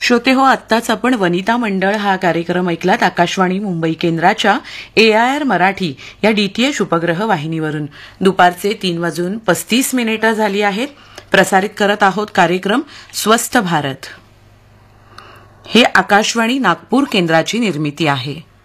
श्रोते हो, आत्ताच आपण वनिता मंडळ हा कार्यक्रम ऐकलात आकाशवाणी मुंबई केंद्राच्या AIR मराठी या DTH उपग्रह वाहिनीवरून. दुपारचे 3:35 झाली आहेत. प्रसारित करत आहोत कार्यक्रम स्वस्थ भारत. हे आकाशवाणी नागपूर केंद्राची निर्मिती आहे.